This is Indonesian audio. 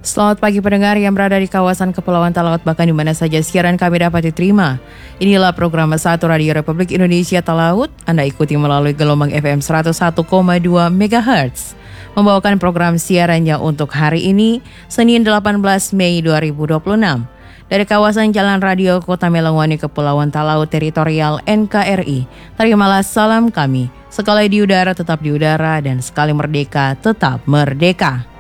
Selamat pagi pendengar yang berada di kawasan Kepulauan Talaut bahkan di mana saja siaran kami dapat diterima. Inilah program 1 Radio Republik Indonesia Talaut. Anda ikuti melalui gelombang FM 101,2 MHz. Membawakan program siarannya untuk hari ini, Senin 18 Mei 2026. Dari kawasan Jalan Radio Kota Melangwani Kepulauan Talaut Teritorial NKRI. Terimalah salam kami. Sekali di udara tetap di udara dan sekali merdeka tetap merdeka.